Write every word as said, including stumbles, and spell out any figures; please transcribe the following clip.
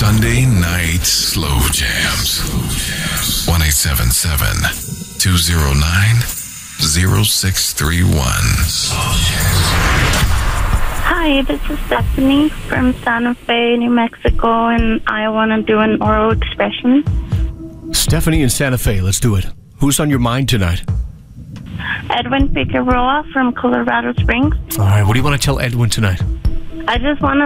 Sunday night slow jams. one eight seven seven, two oh nine, oh six three one. Hi, this is Stephanie from Santa Fe, New Mexico, and I want to do an oral expression. Stephanie in Santa Fe, let's do it. Who's on your mind tonight? Edwin Figueroa from Colorado Springs. All right, what do you want to tell Edwin tonight? I just want to